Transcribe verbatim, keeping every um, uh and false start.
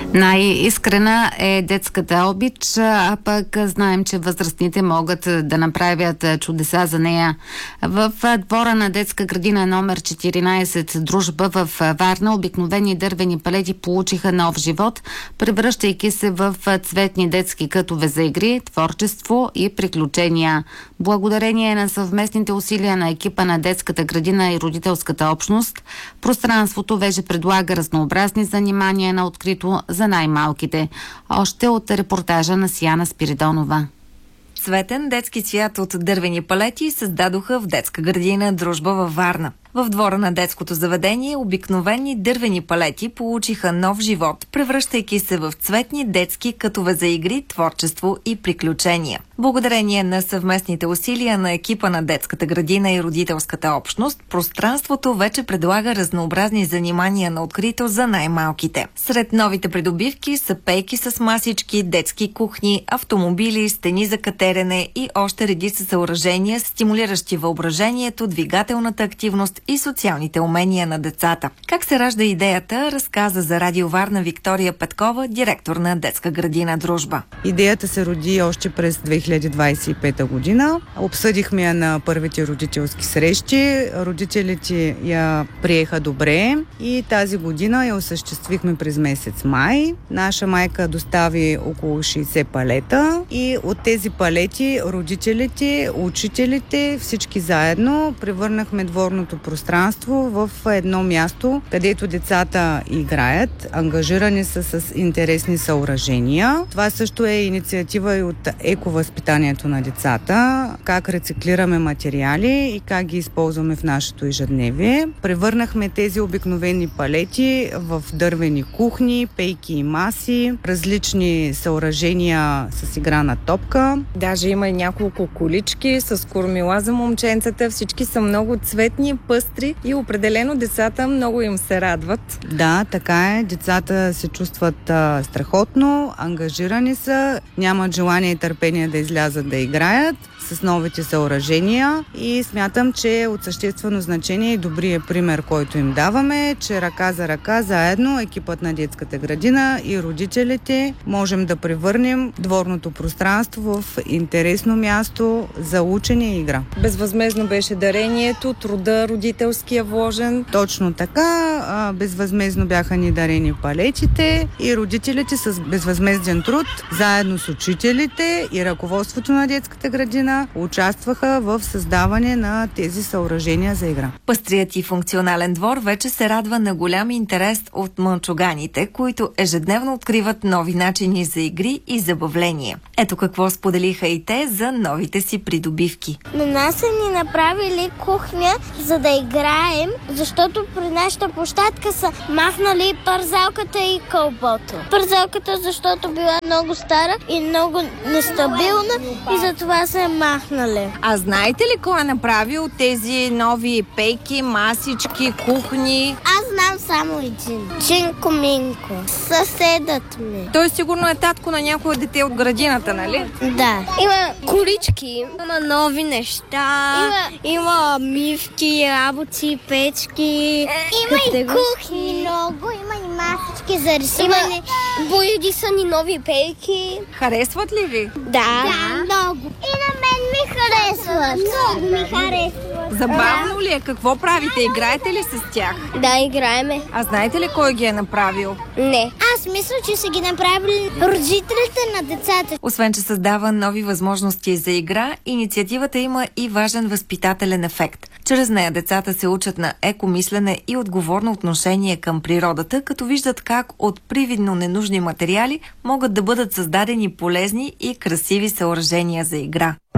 Най-искрена е детската обич, а пък знаем, че възрастните могат да направят чудеса за нея. В двора на детска градина номер четиринайсет Дружба в Варна обикновени дървени палети получиха нов живот, превръщайки се в цветни детски кътове за игри, творчество и приключения. Благодарение на съвместните усилия на екипа на детската градина и родителската общност, пространството вече предлага разнообразни занимания на открито за най-малките. Още от репортажа на Сияна Спиридонова. Цветен детски свят от дървени палети създадоха в детска градина Дружба във Варна. В двора на детското заведение обикновени дървени палети получиха нов живот, превръщайки се в цветни детски кътове за игри, творчество и приключения. Благодарение на съвместните усилия на екипа на детската градина и родителската общност, пространството вече предлага разнообразни занимания на открито за най-малките. Сред новите придобивки са пейки с масички, детски кухни, автомобили, стени за катерене и още редица съоръжения, стимулиращи въображението, двигателната активност и социалните умения на децата. Как се ражда идеята, разказа за Радио Варна Виктория Петкова, директор на детска градина Дружба. Идеята се роди още през две хиляди двайсет и пета година. Обсъдихме я на първите родителски срещи. Родителите я приеха добре и тази година я осъществихме през месец май. Наша майка достави около шейсет палета и от тези палети родителите, учителите, всички заедно превърнахме дворното пространство в едно място, където децата играят, ангажирани са с интересни съоръжения. Това също е инициатива и от ековъзпитанието на децата, как рециклираме материали и как ги използваме в нашето ежедневие. Превърнахме тези обикновени палети в дървени кухни, пейки и маси, различни съоръжения с играна топка. Даже има и няколко колички с кормила за момченцата. Всички са много цветни, пъстри и определено децата много им се радват. Да, така е. Децата се чувстват а, страхотно, ангажирани са, нямат желание и търпение да излязат да играят с новите съоръжения и смятам, че е от съществено значение и добрия пример, който им даваме, че ръка за ръка заедно екипът на детската градина и родителите можем да превърнем дворното пространство в интересно място за учене и игра. Безвъзмездно беше дарението, труда родителския вложен. Точно така, безвъзмездно бяха ни дарени палетите и родителите с безвъзмезден труд, заедно с учителите и ръководството на детската градина участваха в създаване на тези съоръжения за игра. Пъстрият и функционален двор вече се радва на голям интерес от мълчуганите, които ежедневно откриват нови начини за игри и забавление. Ето какво споделиха и те за новите си придобивки. На нас са ни направили кухня, за да играем, защото при нашата площадка са махнали парзалката и кълбото. Парзалката, защото била много стара и много нестабилна и затова се е махнали. А знаете ли кой е направил тези нови пейки, масички, кухни? Аз знам само един. Чинко Минко. Съседът ми. Той сигурно е татко на някое дете от градината, нали? Да. Има колички, има нови неща, има, има мивки, работи, печки. Има и кухни много, има и масички за рисуване. Бояди са ни нови пейки. Харесват ли ви? Да. Да, много. И на мен ми харесват. Много ми харесват. Забавно ли е? Какво правите? Играете ли с тях? Да, играеме. А знаете ли кой ги е направил? Не. Аз мисля, че са ги направили родителите на децата. Освен, че създава нови възможности за игра, инициативата има и важен възпитателен ефект. Чрез нея децата се учат на екомислене и отговорно отношение към природата, като виждат как от привидно ненужни материали могат да бъдат създадени полезни и красиви съоръжения за игра.